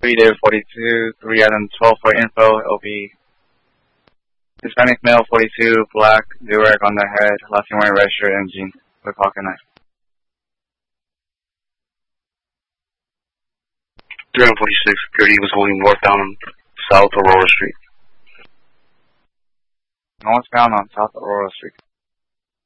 3 David 42, 3 Adam 12 for info. It'll be Hispanic male 42, black, do-rag on the head, last name wearing red shirt and jeans with pocket knife. 346, security was holding northbound on South Aurora Street. Northbound on South Aurora Street.